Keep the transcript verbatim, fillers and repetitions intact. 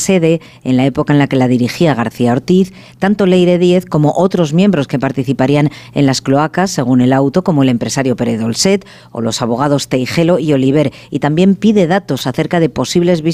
sede en la época en la que la dirigía García Ortiz, tanto Leire Díez como otros miembros que participarían en las cloacas, según el auto, como el empresario Pere Dolcet o los abogados Teijelo y Oliver. Y también pide datos acerca de posibles visitas